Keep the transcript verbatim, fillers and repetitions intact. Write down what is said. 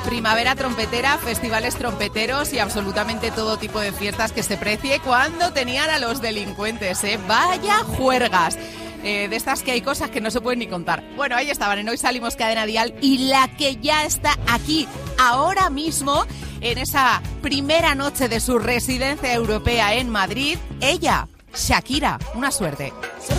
Primavera trompetera, festivales trompeteros y absolutamente todo tipo de fiestas que se precie cuando tenían a los delincuentes, ¿eh? Vaya juergas. Eh, de estas que hay cosas que no se pueden ni contar. Bueno, ahí estaban, en Hoy Salimos Cadena Dial, y la que ya está aquí, ahora mismo, en esa primera noche de su residencia europea en Madrid, ella, Shakira. Una suerte.